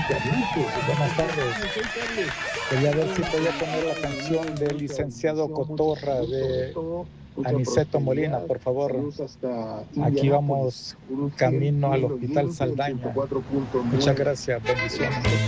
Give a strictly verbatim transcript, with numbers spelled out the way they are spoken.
Buenas tardes. Quería ver si podía poner la canción del licenciado Cotorra de Aniceto Molina, por favor. Aquí vamos camino al Hospital Saldaña. Muchas gracias, bendiciones.